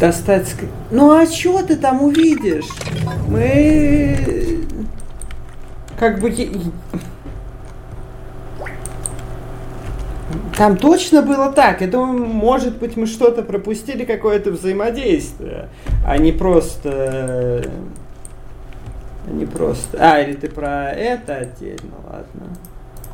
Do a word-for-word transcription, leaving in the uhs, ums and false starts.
Достать... ск- Ну а что ты там увидишь? Мы... Как бы... е- Там точно было так. Я думаю, может быть, мы что-то пропустили, какое-то взаимодействие, а не просто... а Не просто... А, или ты про это отдельно, ладно.